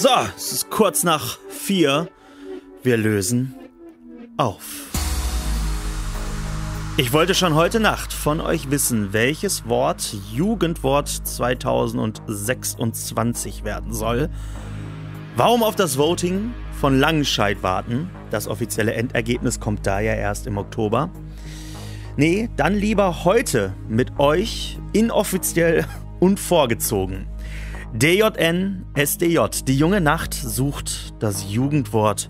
So, es ist kurz nach 4. Wir lösen auf. Ich wollte schon heute Nacht von euch wissen, welches Wort Jugendwort 2026 werden soll. Warum auf das Voting von Langenscheidt warten? Das offizielle Endergebnis kommt da ja erst im Oktober. Nee, dann lieber heute mit euch inoffiziell und vorgezogen. DJN SDJ, die junge Nacht sucht das Jugendwort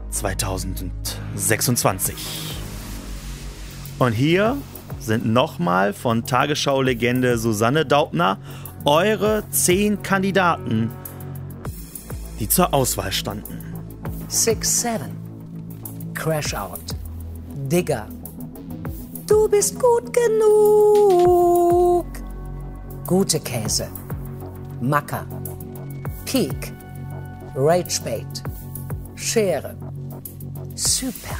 2026. Und hier sind nochmal von Tagesschau-Legende Susanne Daubner eure 10 Kandidaten, die zur Auswahl standen. 6-7. Crash Out. Digger. Du bist gut genug. Gute Käse. Macker. Peak. Ragebait. Schere. Super.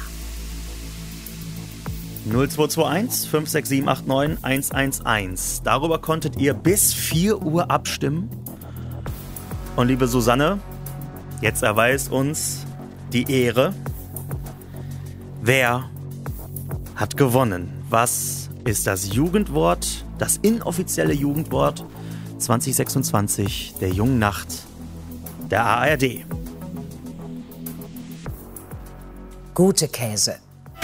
0221 56789 111. Darüber konntet ihr bis 4 Uhr abstimmen. Und liebe Susanne, jetzt erweist uns die Ehre. Wer hat gewonnen? Was ist das Jugendwort, das inoffizielle Jugendwort 2026 der jungen Nacht der ARD? Gute Käse.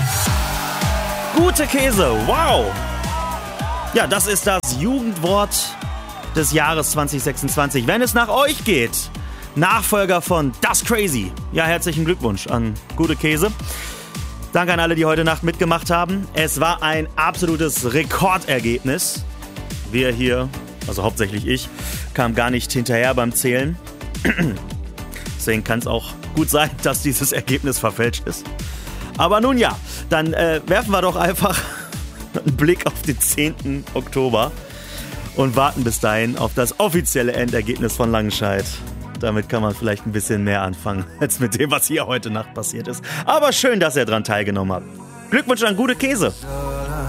Gute Käse, wow! Ja, das ist das Jugendwort des Jahres 2026. Wenn es nach euch geht, Nachfolger von Das Crazy. Ja, herzlichen Glückwunsch an Gute Käse. Danke an alle, die heute Nacht mitgemacht haben. Es war ein absolutes Rekordergebnis. Wir hier, also hauptsächlich ich, kam gar nicht hinterher beim Zählen. Deswegen kann es auch gut sein, dass dieses Ergebnis verfälscht ist. Aber nun ja, dann werfen wir doch einfach einen Blick auf den 10. Oktober und warten bis dahin auf das offizielle Endergebnis von Langenscheidt. Damit kann man vielleicht ein bisschen mehr anfangen, als mit dem, was hier heute Nacht passiert ist. Aber schön, dass ihr daran teilgenommen habt. Glückwunsch an Gute Käse.